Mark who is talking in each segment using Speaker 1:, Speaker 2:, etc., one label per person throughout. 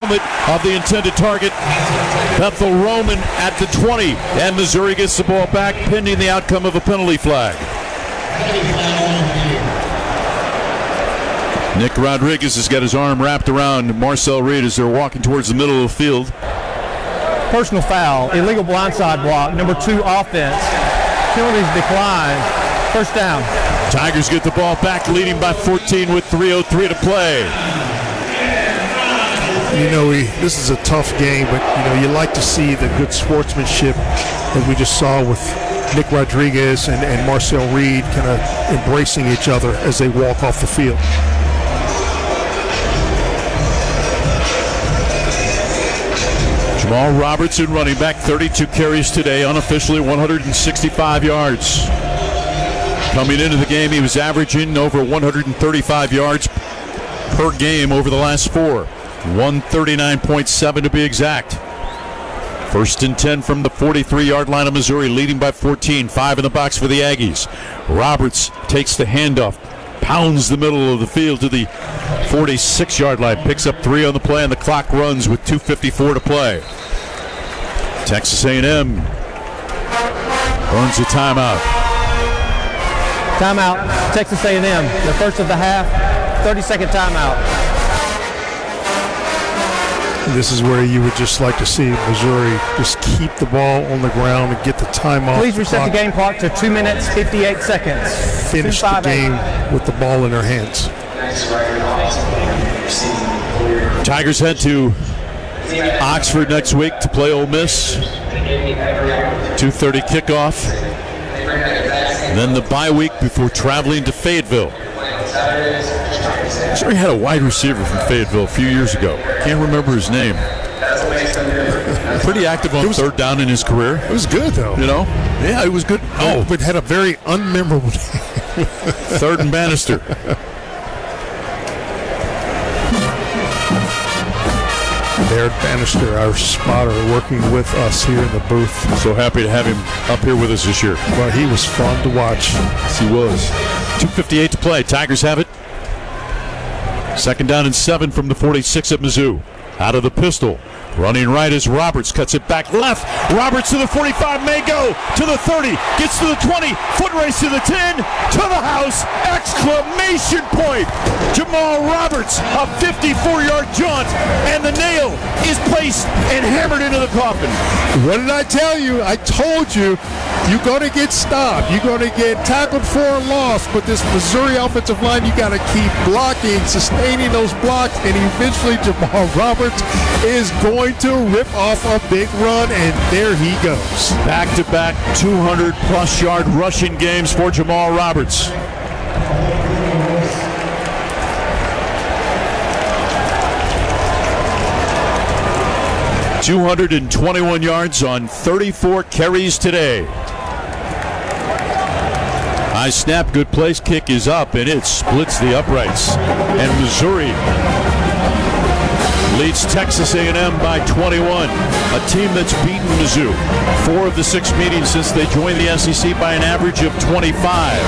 Speaker 1: helmet of the intended target, Bethel Roman, at the 20. And Missouri gets the ball back pending the outcome of a penalty flag. Nick Rodriguez has got his arm wrapped around Marcel Reed as they're walking towards the middle of the field.
Speaker 2: Personal foul, illegal blindside block, number 2 offense. Penalties declined. First down.
Speaker 1: Tigers get the ball back, leading by 14 with 3:03 to play.
Speaker 3: This is a tough game, but you like to see the good sportsmanship that we just saw with Nick Rodriguez and Marcel Reed kind of embracing each other as they walk off the field.
Speaker 1: Jamal Robertson, running back, 32 carries today, unofficially 165 yards. Coming into the game, he was averaging over 135 yards per game over the last 4. 139.7 to be exact. First and 10 from the 43-yard line of Missouri, leading by 14. 5 in the box for the Aggies. Roberts takes the handoff, pounds the middle of the field to the 46-yard line, picks up 3 on the play, and the clock runs with 2:54 to play. Texas A&M earns a timeout.
Speaker 2: Timeout, Texas A&M, the first of the half, 30-second timeout.
Speaker 3: This is where you would just like to see Missouri just keep the ball on the ground and get the time off.
Speaker 2: Please reset the game clock to 2 minutes, 58 seconds.
Speaker 3: Finish the game with the ball in their hands.
Speaker 1: Tigers head to Oxford next week to play Ole Miss. 2:30 kickoff. Then the bye week before traveling to Fayetteville. Missouri had a wide receiver from Fayetteville a few years ago. Can't remember his name. Pretty active on third down in his career.
Speaker 3: It was good, though.
Speaker 1: Yeah, it was good.
Speaker 3: Oh, but had a very unmemorable
Speaker 1: Third and Bannister.
Speaker 3: Baird Bannister, our spotter, working with us here in the booth.
Speaker 1: So happy to have him up here with us this year.
Speaker 3: Well, he was fun to watch.
Speaker 1: Yes, he was. 2:58 to play. Tigers have it. Second down and 7 from the 46 at Mizzou. Out of the pistol. Running right as Roberts cuts it back left. Roberts to the 45, may go to the 30, gets to the 20, foot race to the 10, to the house, exclamation point. Jamal Roberts, a 54-yard jaunt, and the nail is placed and hammered into the coffin.
Speaker 3: What did I tell you? I told you, you're going to get stopped. You're going to get tackled for a loss, but this Missouri offensive line, you got to keep blocking, sustaining those blocks, and eventually Jamal Roberts is going to rip off a big run, and there he goes.
Speaker 1: Back-to-back 200-plus yard rushing games for Jamal Roberts. .221 yards on 34 carries today. High snap, good place, kick is up, and it splits the uprights. And Missouri leads Texas A&M by 21, a team that's beaten Mizzou 4 of the 6 meetings since they joined the SEC by an average of 25.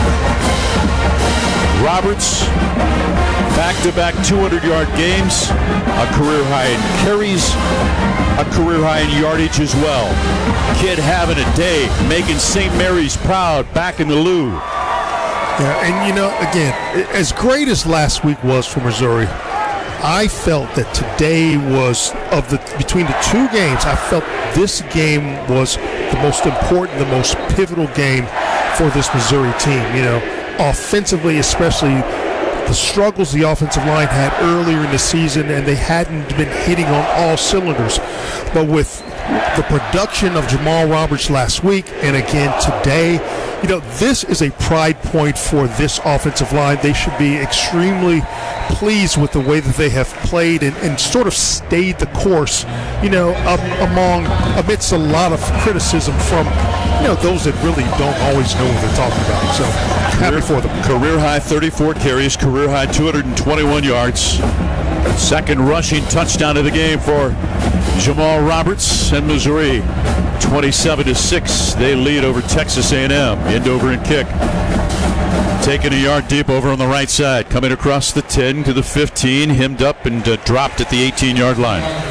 Speaker 1: Roberts, back-to-back 200-yard games, a career high in carries, a career high in yardage as well. Kid having a day, making St. Mary's proud back in the Lou.
Speaker 3: Yeah, and again, as great as last week was for Missouri, I felt that today was, between the 2 games, I felt this game was the most important, the most pivotal game for this Missouri team. Offensively, especially the struggles the offensive line had earlier in the season, and they hadn't been hitting on all cylinders. But with the production of Jamal Roberts last week and again today, this is a pride point for this offensive line. They should be extremely pleased with the way that they have played and sort of stayed the course, amidst a lot of criticism from, those that really don't always know what they're talking about. So happy for them.
Speaker 1: Career high 34 carries, career high 221 yards. Second rushing touchdown of the game for Jamal Roberts, and Missouri 27-6. They lead over Texas A&M. End over and kick. Taking a yard deep over on the right side. Coming across the 10 to the 15. Hemmed up and dropped at the 18-yard line.